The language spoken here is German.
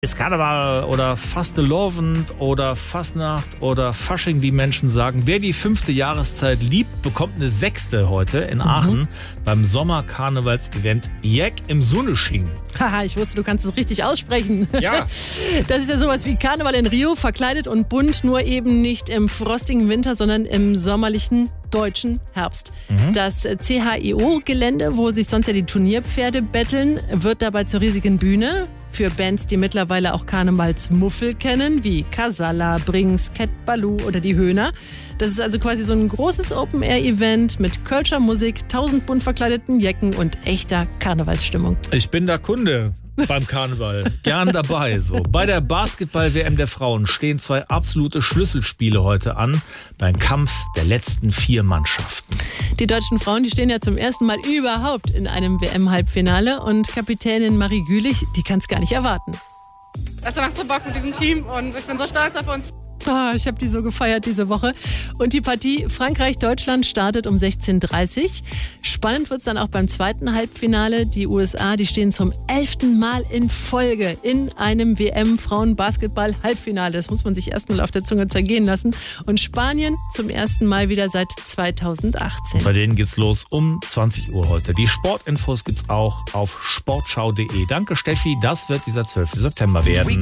Ist Karneval oder Fastelovend oder Fastnacht oder Fasching, wie Menschen sagen. Wer die 5. Jahreszeit liebt, bekommt eine 6. heute in Aachen beim Sommerkarnevals-Event Jäck im Sunnesching. Haha, ich wusste, du kannst es richtig aussprechen. Ja. Das ist ja sowas wie Karneval in Rio, verkleidet und bunt, nur eben nicht im frostigen Winter, sondern im sommerlichen deutschen Herbst. Das CHIO-Gelände, wo sich sonst ja die Turnierpferde betteln, wird dabei zur riesigen Bühne. Für Bands, die mittlerweile auch Karnevalsmuffel kennen, wie Casalla, Brings, Cat Baloo oder die Höhner. Das ist also quasi so ein großes Open-Air-Event mit Kölscher Musik, 1000 bunt verkleideten Jecken und echter Karnevalsstimmung. Ich bin der Kunde beim Karneval. Gern dabei. So. Bei der Basketball-WM der Frauen stehen 2 absolute Schlüsselspiele heute an beim Kampf der letzten 4 Mannschaften. Die deutschen Frauen, die stehen ja zum ersten Mal überhaupt in einem WM-Halbfinale und Kapitänin Marie Gülich, die kann es gar nicht erwarten. Es macht so Bock mit diesem Team und ich bin so stolz auf uns. Ich habe die so gefeiert diese Woche. Und die Partie Frankreich-Deutschland startet um 16:30 Uhr. Spannend wird es dann auch beim zweiten Halbfinale. Die USA, die stehen zum 11. Mal in Folge in einem WM-Frauen-Basketball-Halbfinale. Das muss man sich erstmal auf der Zunge zergehen lassen. Und Spanien zum ersten Mal wieder seit 2018. Bei denen geht's los um 20 Uhr heute. Die Sportinfos gibt's auch auf sportschau.de. Danke, Steffi. Das wird dieser 12. September werden.